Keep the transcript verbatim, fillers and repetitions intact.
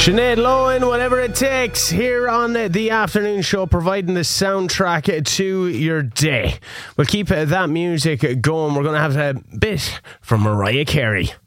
Sinead Lohan, whatever it takes, here on the afternoon show, providing the soundtrack to your day. We'll keep that music going. We're going to have a bit from Mariah Carey.